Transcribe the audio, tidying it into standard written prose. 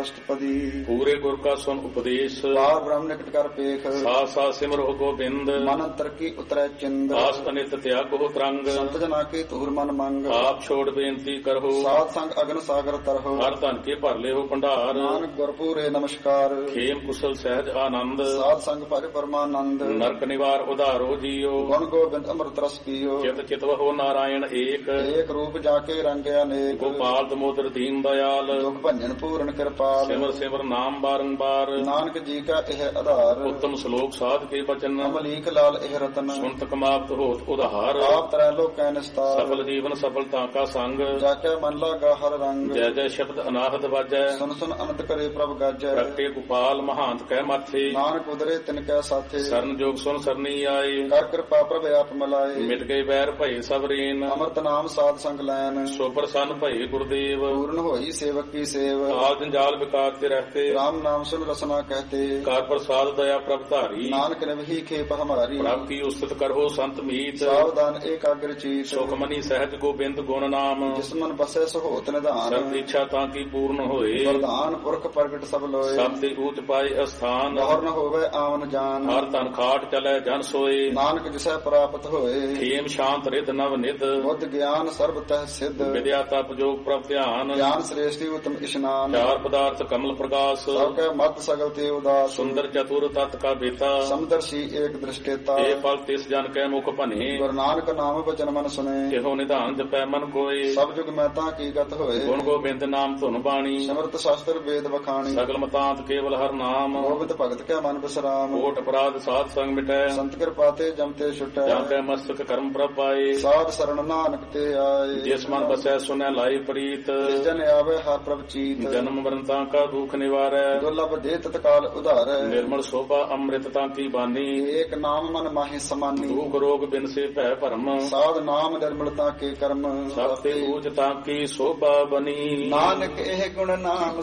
ਅਸ਼ਟਪਦੀ। ਪੂਰੇ ਗੁਰ ਕਾ ਸੁਨ ਉਪਦੇਸ਼, ਪਾਰ ਬ੍ਰਹਮ ਨਿਕਟ ਕਰ ਪੇਖ। ਸਾ ਸਾ ਸਿਮਰੋ ਗੋਬਿੰਦ, ਮਨ ਅੰਤਰ ਕੀ ਉਤਰੈ ਚਿੰਦ। ਆਸ ਅਨਿਤ ਤਿਆਗੋ ਤਰੰਗ, ਸੰਤ ਜਨਾ ਕੇ ਤੂਰ ਮਨ ਮੰਗ। ਆਪ ਛੋੜ ਬੇਨਤੀ ਕਰੋ, ਸਾਧ ਸੰਗ ਅਗਨ ਸਾਗਰ ਤਰਹੁ। ਹਰ ਧਨ ਕੇ ਭਰ ਲਿਓ ਭੰਡਾਰ, ਨਾਨਕ ਗੁਰਪੂਰੇ ਨਮਸਕਾਰ। ਖੇਮ ਕੁਸ਼ਲ ਸਹਿਜ ਆਨੰਦ, ਸਾਧ ਸੰਗ ਭਜ ਪਰਮਾਨੰਦ। ਨਰਕ ਨਿਵਾਰ ਉਧਾਰੋ ਜੀਓ, ਗੁਣ ਗੋਬਿੰਦ ਅੰਮ੍ਰਿਤ ਰਸ ਪੀਓ। ਚਿਤ ਚਿਤਵਹੁ ਨਾਰਾਇਣ ਏਕ, ਏਕ ਰੂਪ ਜਾ ਕੇ ਰੰਗਿਆ ਅਨੇਕ। ਗੋਪਾਲ ਦਮੋਦਰ ਦੀਨ ਦਇਆਲ, ਦੁਖ ਭੰਜਨ ਪੂਰਨ ਕਿਰਪਾਲ। ਸਿਮਰ ਸਿਮਰ ਨਾਮ ਬਾਰੰਬਾਰ, ਨਾਨਕ ਜੀ ਕਾ ਇਹ ਆਧਾਰ। ਉੱਤਮ ਸ਼ਲੋਕ ਸਾਧ ਕੇ ਬਚਨ, ਅਮਲੀਕ ਲਾਲ ਇਹ ਰਤਨ। ਸੁਨਤ ਕਮਾਵਤ ਹੋਤ ਉਧਾਰ, ਆਪ ਤਰੈ ਲੋਕੈ ਨਿਸਤਾਰ। ਸਫਲ ਜੀਵਨ ਸਫਲਤਾ ਕਾ ਸੰਗ, ਜਾ ਕੇ ਮਨ ਲਾਗਾ ਹਰ ਰੰਗ। ਜੈ ਜੈ ਸ਼ਬਦ ਅਨਾਹਦ ਵਾਜੈ, ਸੁਨ ਸੁਨ ਅਨੰਤ ਕਰੇ ਪ੍ਰਭ ਗਾਜੈ। ਪ੍ਰਗਟੇ ਗੋਪਾਲ ਮਹਾਂਤ ਕਹਿ ਮਾਥੇ, ਨਾਨਕ ਉਦਰੇ ਤਿਨ ਕੈ ਸਾਥੇ। ਸਰਨ ਜੋਗ ਸੁਨ ਸਰਨੀ ਆਏ, ਕਰ ਕਿਰਪਾ ਪ੍ਰਭ ਆਪ ਮਲਾਏ। ਮਿਟ ਗਏ ਵੈਰ ਭਏ ਸਭ ਰੇਨ, ਅੰਮ੍ਰਿਤ ਨਾਮ ਸਾਧ ਸੰਗ ਲੈਨ। ਸੋ ਪ੍ਰਸੰਨ ਭਏ ਗੁਰਦੇਵ, ਪੂਰਨ ਹੋਈ ਸੇਵਕ ਕੀ ਸੇਵ। ਕਾਲ ਜੰਜਾਲ ਵਿਕਾਰ ਤੇ ਰਹਤੇ, ਰਾਮ ਨਾਮ ਸੁਨ ਰਸਨਾ ਕਹਤੇ। ਕਰ ਪ੍ਰਸਾਦ ਦਇਆ ਪ੍ਰਭ ਧਾਰੀ, ਨਾਨਕ ਨਿਵਹੀ ਖੇਪ ਹਮਾਰੀ। ਪ੍ਰਭ ਕੀ ਉਸਤਤ ਕਰੋ ਸੰਤ ਮੀਤ, ਸਾਵਧਾਨ ਏਕਾਗਰ ਚੀਤ। ਸੁਖਮਨੀ ਸਹਿਜ ਗੋਬਿੰਦ ਗੁਣ ਨਾਮ, ਜਿਸ ਮਨ ਬਸੈ ਸੋ ਹੋਤ ਨਿਧਾਨ। ਸਰਬ ਇੱਛਾ ਤਾਂ ਕੀ ਪੂਰਨ ਹੋਏ, ਵਰਦਾਨ ਪੁਰਖ ਪ੍ਰਗਟ ਸਭ ਲੋਏ। ਸਭ ਤੇ ਊਚ ਪਾਏ ਅਸਥਾਨ, ਮੋਹਰ ਨ ਹੋਵੇ ਆਵਨ ਜਾਨ। ਹਰ ਧਨ ਖਾਟ ਚਲੈ ਜਨ ਸੋਏ, ਨਾਨਕ ਜਿਸੈ ਪ੍ਰਾਪਤ ਹੋਏ। ਖੇਮ ਸ਼ਾਂਤ ਰਿਦ ਨਵ ਨਿਦ, ਬੁੱਧ ਗਿਆਨ ਸਰਬ ਤਹਿ ਸਿੱਧ। ਵਿਦਿਆ ਤਪ ਜੋਗ ਪ੍ਰਭ ਧਿਆਨ, ਗਿਆਨ ਸ੍ਰੇਸ਼ਟੀ ਉਤਮ ਇਸ਼ਨਾਨ। ਚਾਰ ਪਦਾਰਥ ਕਮਲ ਪ੍ਰਕਾਸ਼, ਸਭ ਕੈ ਮਤ ਸਗਲ ਤੇ ਉਦਾਸ। ਸੁੰਦਰ ਚਤੁਰ ਤਤ ਕਾ ਬੇਤਾ, ਸਮਦਰਸ਼ੀ ਏਕ ਦ੍ਰਿਸ਼ਟੇਤਾ। ਇਹ ਫਲ ਤਿਸ ਜਨ ਕੈ ਮੁਖ ਭਨੇ, ਗੁਰੂ ਨਾਨਕ ਨਾਮ ਬਚਨ ਮਨ ਸੁਨੇ। ਇਹੋ ਨਿਧਾਨ ਜਪੈ ਮਨ ਕੋਏ, ਸਭ ਜੁਗ ਮਹਿਤਾ ਕੀ ਗਤ ਹੋਏ। ਗੁਣ ਗੋਬਿੰਦ ਨਾਮ ਧੁਨ ਬਾਣੀ, ਸਿਮਰਤ ਸ਼ਾਸਤਰ ਵੇਦ ਵਖਾਣੀ। ਸਗਲ ਮਤਾਂਤ ਕੇਵਲ ਹਰ ਨਾਮ, ਗੋਬਿੰਦ ਭਗਤ ਕੈ ਮਨ ਬਿਸਰਾਮ। ਕੋਟ ਅਪਰਾਧ ਸਾਧ ਸੰਗ ਮਿਟੈ, ਸੰਤ ਕਿਰਪਾ ਤੇ ਜਮ ਤੇ ਛੁਟੈ। ਜਾਂ ਕੈ ਮਸਤਕ ਕਰਮ ਪ੍ਰਭ ਪਾਏ, ਸਾਧ ਸਰਣ ਨਾਨਕ ਤੇ ਆਏ। ਜਿਸ ਮਨ ਬਸੈ ਸੁਨੈ ਲਾਈ ਪ੍ਰੀਤ, ਜਿਸ ਜਨ ਆਵੇ ਹਰ ਪ੍ਰਭ ਚੀਤ। ਜਨਮ ਮਰਨ ਤਾਂ ਕਾ ਦੁਖ ਨਿਵਾਰੈ, ਦੁਰਲਭ ਦੇ ਤਤਕਾਲ ਉਧਾਰੈ। ਨਿਰਮਲ ਸੋਭਾ ਅੰਮ੍ਰਿਤ ਤਾਂ ਕੀ ਬਾਨੀ, ਏਕ ਨਾਮ ਮਨ ਮਾਹਿ ਸਮਾਨੀ। ਦੁਖ ਰੋਗ ਬਿਨ ਸੇ ਭੈ ਭਰਮ, ਸਾਧ ਨਾਮ ਨਿਰਮਲਤਾ ਕੇ ਕਰਮ। ਸਭ ਤੇ ਊਚ ਤਾਂ ਕੀ ਸੋਭਾ ਬਨੀ। ਨਾਨਕ ਇਹ ਗੁਣ ਨਾਮ